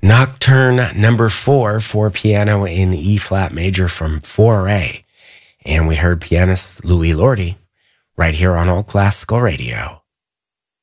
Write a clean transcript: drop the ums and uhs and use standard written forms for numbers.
Nocturne number 4 for piano in E flat major from Fauré. And we heard pianist Louis Lordi right here on All Classical Radio.